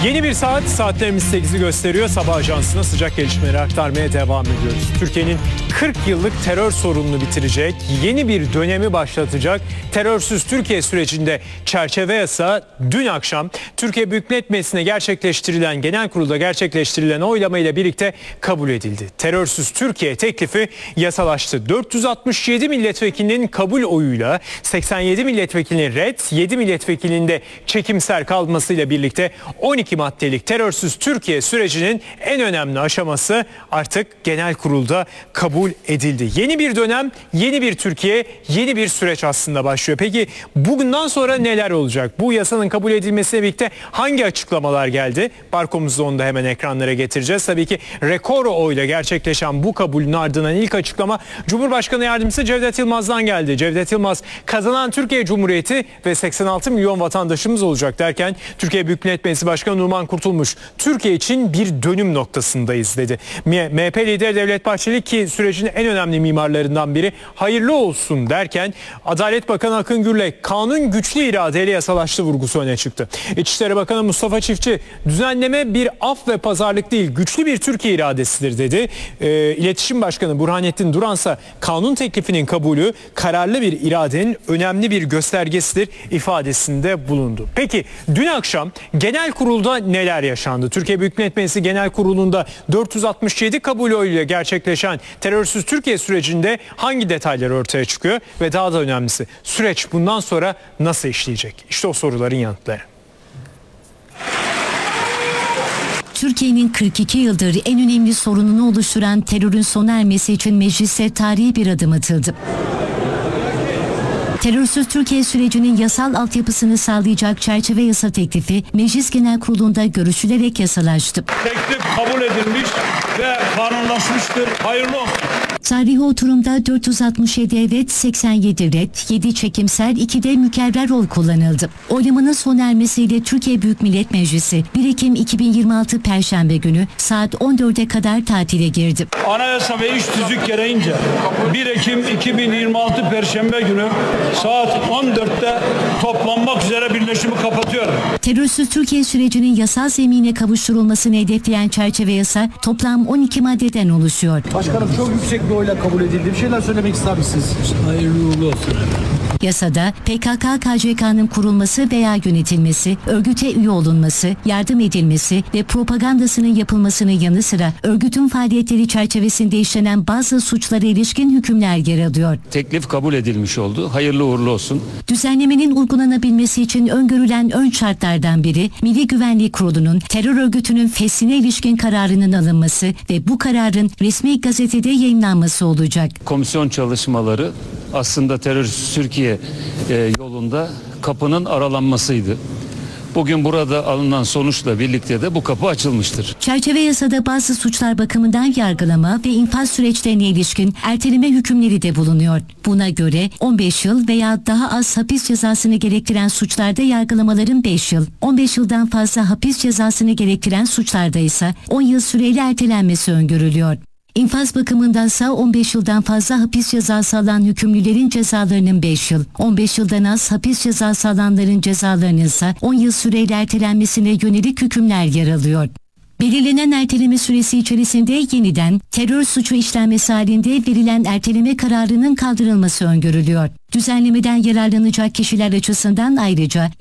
Yeni bir saatlerimiz 8'i gösteriyor. Sabah ajansına sıcak gelişmeleri aktarmaya devam ediyoruz. Türkiye'nin 40 yıllık terör sorununu bitirecek, yeni bir dönemi başlatacak terörsüz Türkiye sürecinde çerçeve yasa dün akşam Türkiye Büyük Millet Meclisi'ne gerçekleştirilen, genel kurulda gerçekleştirilen oylamayla birlikte kabul edildi. Terörsüz Türkiye teklifi yasalaştı. 467 milletvekilinin kabul oyuyla 87 milletvekilinin red, 7 milletvekilinin de çekimser kalmasıyla birlikte 12 maddelik terörsüz Türkiye sürecinin en önemli aşaması artık genel kurulda kabul edildi. Yeni bir dönem, yeni bir Türkiye, yeni bir süreç aslında başlıyor. Peki bundan sonra neler olacak? Bu yasanın kabul edilmesiyle birlikte hangi açıklamalar geldi? Barkomuzda onu da hemen ekranlara getireceğiz. Tabii ki rekor oyla gerçekleşen bu kabulün ardından ilk açıklama Cumhurbaşkanı Yardımcısı Cevdet Yılmaz'dan geldi. Cevdet Yılmaz, kazanan Türkiye Cumhuriyeti ve 86 milyon vatandaşımız olacak derken Türkiye Büyük Millet Meclisi Başkanı Numan Kurtulmuş, Türkiye için bir dönüm noktasındayız dedi. MHP lideri Devlet Bahçeli, ki sürecin en önemli mimarlarından biri, hayırlı olsun derken Adalet Bakanı Akın Gürlek, kanun güçlü iradeyle yasalaştı vurgusu öne çıktı. İçişleri Bakanı Mustafa Çiftçi, düzenleme bir af ve pazarlık değil, güçlü bir Türkiye iradesidir dedi. İletişim Başkanı Burhanettin Duransa, kanun teklifinin kabulü kararlı bir iradenin önemli bir göstergesidir ifadesinde bulundu. Peki dün akşam genel kurulda neler yaşandı? Türkiye Büyük Millet Meclisi Genel Kurulu'nda 467 kabul oyuyla gerçekleşen terörsüz Türkiye sürecinde hangi detaylar ortaya çıkıyor ve daha da önemlisi, süreç bundan sonra nasıl işleyecek? İşte o soruların yanıtları. Türkiye'nin 42 yıldır en önemli sorununu oluşturan terörün sona ermesi için mecliste tarihi bir adım atıldı. Terörsüz Türkiye sürecinin yasal altyapısını sağlayacak çerçeve yasa teklifi Meclis Genel Kurulu'nda görüşülerek yasalaştı. Teklif kabul edilmiş ve kanunlaşmıştır. Hayırlı olsun. Tarihi oturumda 467 evet, 87 red, 7 çekimser, 2 de mükerrer oy kullanıldı. Oylamanın sona ermesiyle Türkiye Büyük Millet Meclisi 1 Ekim 2026 Perşembe günü saat 14'e kadar tatile girdi. Anayasa ve iş tüzük gereğince 1 Ekim 2026 Perşembe günü saat 14'te toplanmak üzere birleşimi kapatıyorum. Terörsüz Türkiye sürecinin yasal zemine kavuşturulmasını hedefleyen çerçeve yasa toplam 12 maddeden oluşuyor. Başkanım, çok yüksek bir oyla kabul edildi. Bir şeyler söylemek ister misiniz? Hayırlı uğurlu olsun. Yasada PKK-KCK'nın kurulması veya yönetilmesi, örgüte üye olunması, yardım edilmesi ve propagandasının yapılmasının yanı sıra örgütün faaliyetleri çerçevesinde işlenen bazı suçlara ilişkin hükümler yer alıyor. Teklif kabul edilmiş oldu. Hayırlı uğurlu olsun. Düzenlemenin uygulanabilmesi için öngörülen ön şartlardan biri, Milli Güvenlik Kurulu'nun terör örgütünün feshine ilişkin kararının alınması ve bu kararın resmi gazetede yayınlanması olacak. Komisyon çalışmaları aslında terörsüz Türkiye yolunda kapının aralanmasıydı. Bugün burada alınan sonuçla birlikte de bu kapı açılmıştır. Çerçeve yasada bazı suçlar bakımından yargılama ve infaz süreçlerine ilişkin erteleme hükümleri de bulunuyor. Buna göre 15 yıl veya daha az hapis cezasını gerektiren suçlarda yargılamaların 5 yıl, 15 yıldan fazla hapis cezasını gerektiren suçlarda ise 10 yıl süreyle ertelenmesi öngörülüyor. İnfaz bakımındansa 15 yıldan fazla hapis cezası alan hükümlülerin cezalarının 5 yıl, 15 yıldan az hapis cezası alanların cezalarının ise 10 yıl süreyle ertelenmesine yönelik hükümler yer alıyor. Belirlenen erteleme süresi içerisinde yeniden terör suçu işlenmesi halinde verilen erteleme kararının kaldırılması öngörülüyor. Düzenlemeden yararlanacak kişiler açısından ayrıca